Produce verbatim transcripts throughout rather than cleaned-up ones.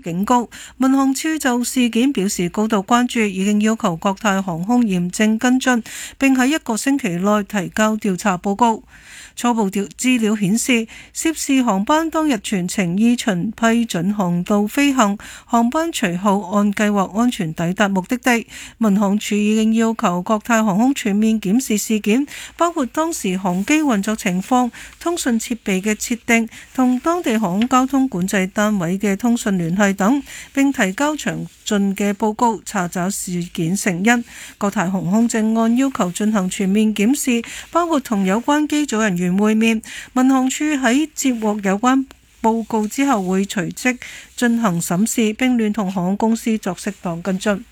警告。民航處就事件表示高度關注，已經要求國泰航空嚴正跟進，並喺一個星期內提交調查報告。初步調資料顯示，涉事航班當日全程依循批准航道飛行，航班隨後按計劃安全抵達目的地。民航處已經要求國泰航空全面檢視事件，包括當時航機運作情況、通訊設備嘅設定同當地航空交通管制單位嘅通訊聯繫等，並提交詳盡嘅報告，查找事件成因。國泰航空正按要求進行全面檢視，包括同有關機組人員會面。民航處喺接獲有關報告之後，會隨即進行審視，並聯同航空公司作適當跟進。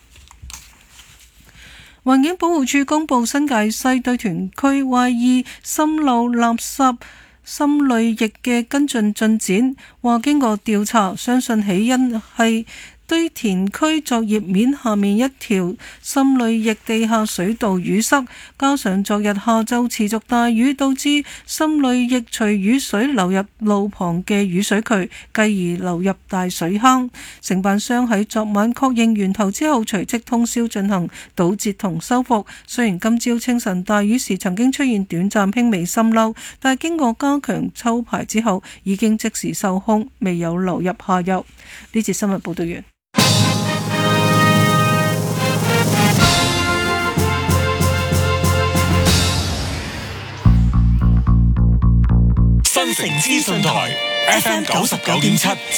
環境保護署公布新界西堆填區懷疑滲漏垃圾滲濾液嘅跟進進展，話經過調查，相信起因係堆填區作業面下面一條滲濾液地下水道淤塞，加上昨日下晝持續大雨，導致滲濾液隨雨水流入路旁嘅雨水渠，繼而流入大水坑。承辦商喺昨晚確認源頭之後，隨即通宵進行堵截同修復。雖然今朝清晨大雨時曾經出現短暫輕微滲漏，但係經過加強抽排之後，已經即時受控，未有流入下游。呢節新聞報道完。 新城資訊台 F M 九十九點七，